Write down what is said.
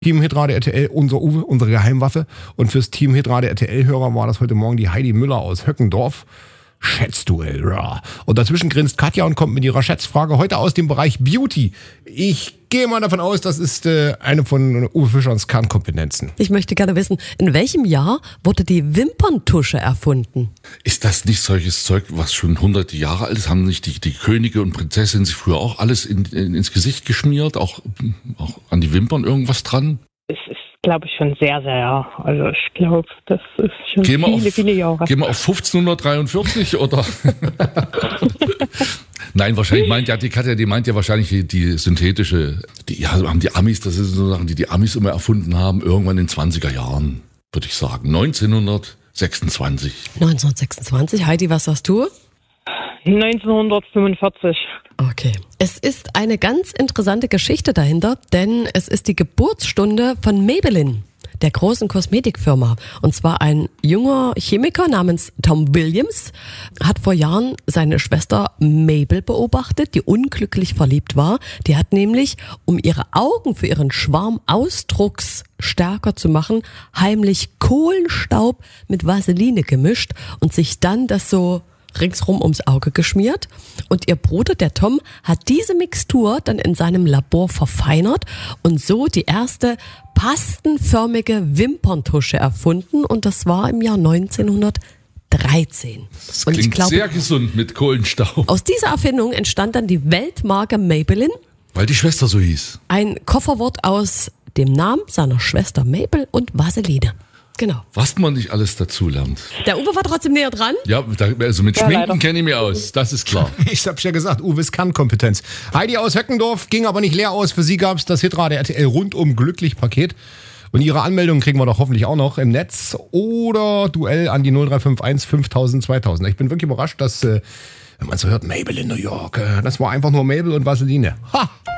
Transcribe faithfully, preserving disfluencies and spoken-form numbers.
Team Hitrade R T L, unser Uwe, unsere Geheimwaffe. Und fürs Team Hitrade R T L-Hörer war das heute Morgen die Heidi Müller aus Höckendorf. Schätzduell. Ja. Und dazwischen grinst Katja und kommt mit ihrer Schätzfrage heute aus dem Bereich Beauty. Ich gehe mal davon aus, das ist äh, eine von Uwe Fischerns Kernkompetenzen. Ich möchte gerne wissen, in welchem Jahr wurde die Wimperntusche erfunden? Ist das nicht solches Zeug, was schon hunderte Jahre alt ist? Haben nicht die, die Könige und Prinzessinnen sich früher auch alles in, in, ins Gesicht geschmiert? Auch, auch an die Wimpern irgendwas dran? Es ist, glaube ich, schon sehr, sehr, ja. Also ich glaube, das ist schon gehen viele, auf, viele Jahre. Gehen wir auf fünfzehnhundertdreiundvierzig oder? Nein, wahrscheinlich meint ja die Katja, die meint ja wahrscheinlich die, die synthetische, die ja, haben die Amis, das sind so Sachen, die die Amis immer erfunden haben, irgendwann in den zwanziger Jahren, würde ich sagen. neunzehnhundertsechsundzwanzig. neunzehnhundertsechsundzwanzig. Heidi, was sagst du? neunzehnhundertfünfundvierzig. Okay. Es ist eine ganz interessante Geschichte dahinter, denn es ist die Geburtsstunde von Maybelline, der großen Kosmetikfirma. Und zwar ein junger Chemiker namens Tom Williams hat vor Jahren seine Schwester Mabel beobachtet, die unglücklich verliebt war. Die hat nämlich, um ihre Augen für ihren Schwarm Ausdrucks stärker zu machen, heimlich Kohlenstaub mit Vaseline gemischt und sich dann das so ringsrum ums Auge geschmiert. Und ihr Bruder, der Tom, hat diese Mixtur dann in seinem Labor verfeinert und so die erste pastenförmige Wimperntusche erfunden. Und das war im Jahr neunzehnhundertdreizehn. Das und klingt ich glaube, sehr gesund mit Kohlenstaub. Aus dieser Erfindung entstand dann die Weltmarke Maybelline. Weil die Schwester so hieß. Ein Kofferwort aus dem Namen seiner Schwester Mabel und Vaseline. Genau. Was man nicht alles dazu lernt. Der Uwe war trotzdem näher dran. Ja, also mit Ja, Schminken kenne ich mich aus, das ist klar. Ich hab's ja gesagt, Uwes Kernkompetenz. Heidi aus Höckendorf ging aber nicht leer aus. Für sie gab's das Hitrade R T L rundum glücklich Paket. Und ihre Anmeldung kriegen wir doch hoffentlich auch noch im Netz. Oder Duell an die null drei fünf eins fünftausend zweitausend. Ich bin wirklich überrascht, dass, äh, wenn man so hört, Mabel in New York, äh, das war einfach nur Mabel und Vaseline. Ha!